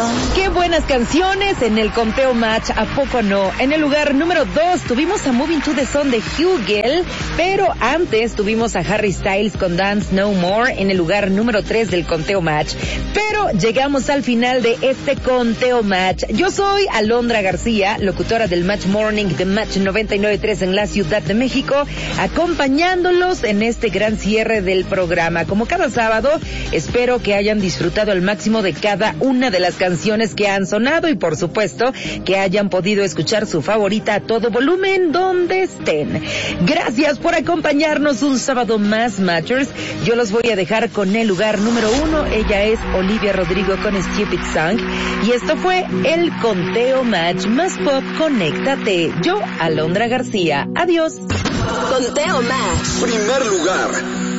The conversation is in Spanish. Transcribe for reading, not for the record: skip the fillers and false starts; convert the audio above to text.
Qué buenas canciones en el conteo match, ¿a poco no? En el lugar número 2 tuvimos a Moving to the Sun de Hugel, pero antes tuvimos a Harry Styles con Dance No More en el lugar número 3 del conteo match. Pero llegamos al final de este conteo match. Yo soy Alondra García, locutora del Match Morning de Match 99.3 en la Ciudad de México, acompañándolos en este gran cierre del programa. Como cada sábado, espero que hayan disfrutado al máximo de cada una de las canciones que han sonado y por supuesto que hayan podido escuchar su favorita a todo volumen donde estén. Gracias por acompañarnos un sábado más, Matchers. Yo los voy a dejar con el lugar número 1. Ella es Olivia Rodrigo con Stupid Song y esto fue el conteo match más pop. Conéctate. Yo, Alondra García. Adiós. Conteo match. Primer lugar.